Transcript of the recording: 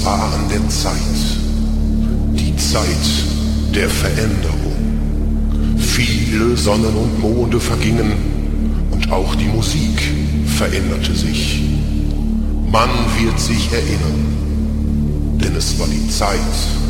war an der Zeit, die Zeit der Veränderung. Viele Sonnen und Monde vergingen und auch die Musik veränderte sich. Man wird sich erinnern, denn es war die Zeit